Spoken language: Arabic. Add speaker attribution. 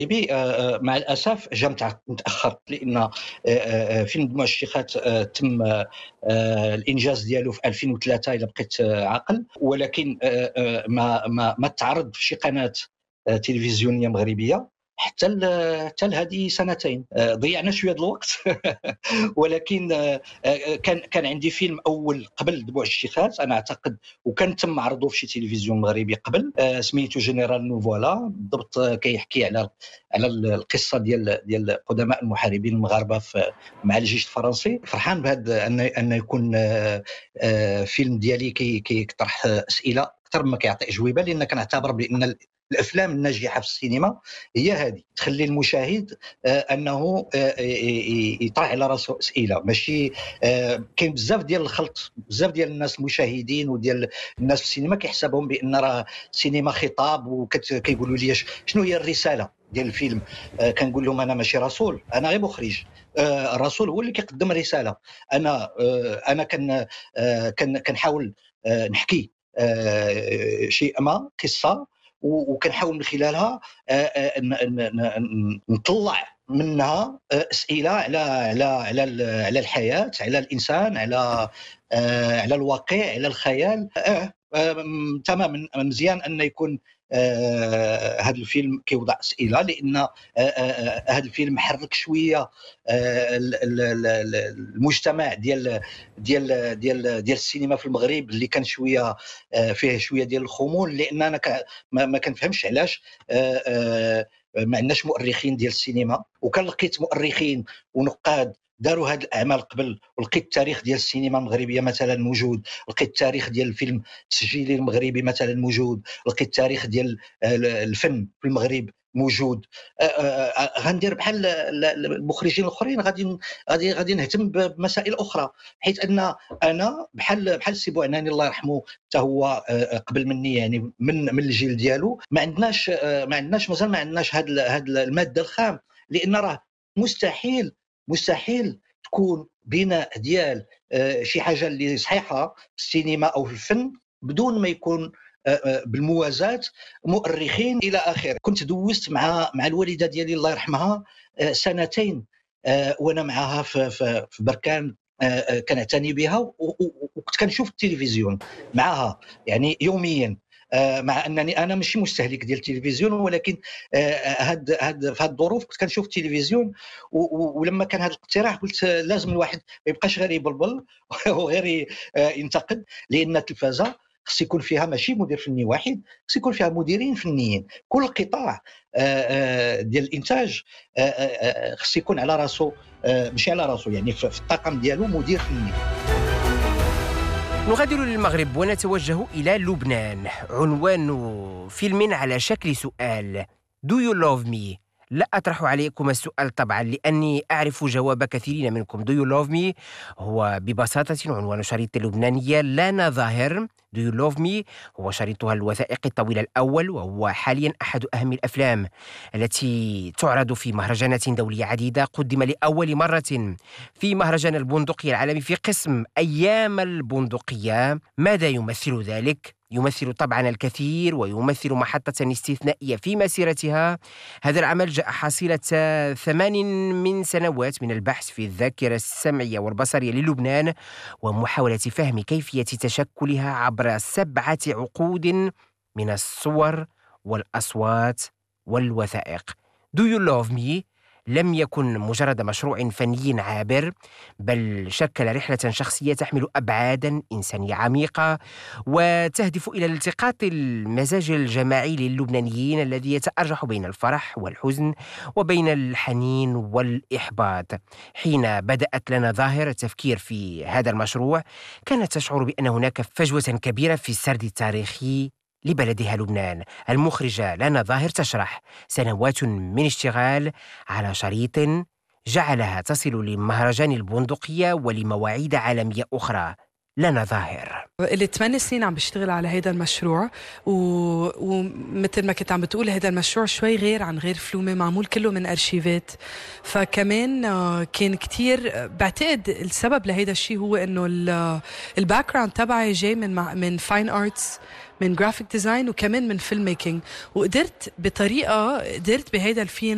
Speaker 1: المغربي مع الأسف جا متأخر، لأن فيلم دموع الشيخات تم الإنجاز ديالو في 2003 إلا بقيت عاقل، ولكن ما تعرض في شي قناة تلفزيونية مغربية حتى لهذه سنتين. ضيعنا شويه الوقت ولكن كان عندي فيلم اول قبل دموع الشيخات انا اعتقد، وكان تم عرضه في شي تلفزيون مغربي قبل، سميتو جينيرال نوفوالا. بالضبط كيحكي على القصه ديال قدماء المحاربين المغاربه مع الجيش الفرنسي. فرحان بهذا ان يكون فيلم ديالي كيطرح اسئله اكثر ما كيعطي اجوبه، لان كنعتبر بان الافلام الناجحه في السينما هي هذه، تخلي المشاهد انه يطرح على راسه اسئله. ماشي كاين بزاف ديال الخلط، بزاف ديال الناس المشاهدين وديال الناس في السينما كيحسبهم بان راه السينما خطاب، وكيقولوا لي شنو هي الرساله ديال الفيلم. كنقول لهم انا ماشي رسول، انا غير مخرج. الرسول هو اللي كيقدم رساله. انا كنحاول نحكي شيء ما قصه، وكنحاول من خلالها نطلع منها اسئله على الحياه، على الانسان، على الواقع، على الخيال. تماما مزيان ان يكون هذا الفيلم كيوضع اسئله، لان هذا الفيلم حرك شويه المجتمع ديال السينما في المغرب، اللي كان شويه فيه شويه ديال الخمول، لان انا ما كنفهمش علاش ما عندناش مؤرخين ديال السينما. وكان لقيت مؤرخين ونقاد داروا هذه الاعمال قبل، ولقيت التاريخ ديال السينما المغربيه مثلا موجود، لقيت التاريخ ديال الفيلم التسجيلي المغربي مثلا موجود، لقيت التاريخ ديال الفن في المغرب موجود. غندير بحال المخرجين الاخرين، غادي نهتم بمسائل اخرى، حيث ان انا بحال السي بوعناني الله يرحمه حتى هو قبل مني، يعني من الجيل ديالو ما عندناش مازال ما عندناش هاد الماده الخام، لان راه مستحيل تكون بناء ديال شي حاجه اللي صحيحه في السينما او في الفن بدون ما يكون بالموازاة مؤرخين الى اخره. كنت دوزت مع الوالده ديالي الله يرحمها سنتين وانا معها في بركان، كنعتني بها، وكنت كنشوف التلفزيون معها يعني يوميا. مع انني انا ماشي مستهلك ديال التلفزيون، ولكن في هاد الظروف كنت كنشوف التلفزيون. ولما كان هذا الاقتراح قلت لازم الواحد ما يبقاش غير يبلبل وغير ينتقد، لان التلفازه خص يكون فيها ماشي مدير فني واحد، خص يكون فيها مديرين فنيين. كل قطاع ديال الانتاج خص يكون على راسه، ماشي على راسه يعني في الطاقم ديالو مدير فني.
Speaker 2: نغادر للمغرب ونتوجه إلى لبنان. عنوان فيلم على شكل سؤال: Do you love me؟ لا أطرح عليكم السؤال طبعا لأني أعرف جواب كثيرين منكم. Do you love me هو ببساطة عنوان شريط اللبنانية لانا ظاهر. Do you love me هو شريطها الوثائقي الطويل الأول، وهو حاليا أحد أهم الأفلام التي تعرض في مهرجانات دولية عديدة. قدم لأول مرة في مهرجان البندقية العالمي في قسم أيام البندقية. ماذا يمثل ذلك؟ يمثل طبعا الكثير، ويمثل محطة استثنائية في مسيرتها. هذا العمل جاء حصيلة 8 سنوات من البحث في الذاكرة السمعية والبصرية للبنان، ومحاولة فهم كيفية تشكلها عبر 7 عقود من الصور والأصوات والوثائق. Do you love me لم يكن مجرد مشروع فني عابر، بل شكل رحلة شخصية تحمل أبعاداً إنسانية عميقة، وتهدف إلى التقاط المزاج الجماعي للبنانيين الذي يتأرجح بين الفرح والحزن وبين الحنين والإحباط. حين بدأت لنا ظاهر التفكير في هذا المشروع، كانت تشعر بأن هناك فجوة كبيرة في السرد التاريخي لبلدها لبنان. المخرجة لانا ظاهر تشرح سنوات من اشتغال على شريط جعلها تصل لمهرجان البندقية ولمواعيد عالمية أخرى. لانا ظاهر:
Speaker 3: اللي 8 سنين عم بشتغل على هذا المشروع، ومثل ما كنت عم بتقول هذا المشروع شوي غير عن غير فلومة، معمول كله من أرشيفات. فكمان كان كتير بعتقد السبب لهذا الشيء هو إنه الباك جراوند تبعي جاي من فاين آرتس، من جرافيك ديزاين، وكمان من فيلم ميكينج. وقدرت بهذا الفيلم